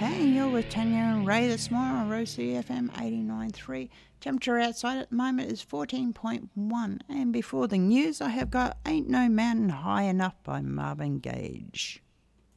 Okay, you're with Tanya and Ray this morning on Rose FM 89.3. Temperature outside at the moment is 14.1. And before the news, I have got Ain't No Mountain High Enough by Marvin Gage.